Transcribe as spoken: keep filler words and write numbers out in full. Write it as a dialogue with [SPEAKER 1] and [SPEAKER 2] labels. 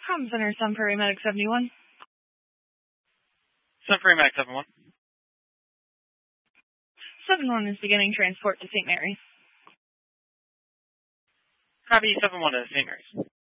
[SPEAKER 1] Comm Center, Sun Prairie Medic seventy-one.
[SPEAKER 2] Sun Prairie Medic seven one.
[SPEAKER 1] seven one is beginning transport to Saint Mary's.
[SPEAKER 2] Copy seven one to Saint Mary's.